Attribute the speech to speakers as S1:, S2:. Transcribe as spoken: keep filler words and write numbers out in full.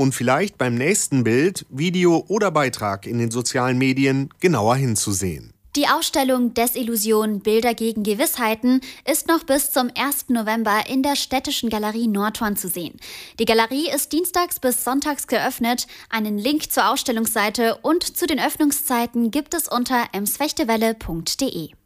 S1: und vielleicht beim nächsten Bild, Video oder Beitrag in den sozialen Medien genauer hinzusehen.
S2: Die Ausstellung Desillusion – Bilder gegen Gewissheiten ist noch bis zum ersten November in der Städtischen Galerie Nordhorn zu sehen. Die Galerie ist dienstags bis sonntags geöffnet. Einen Link zur Ausstellungsseite und zu den Öffnungszeiten gibt es unter emsfechtewelle punkt de.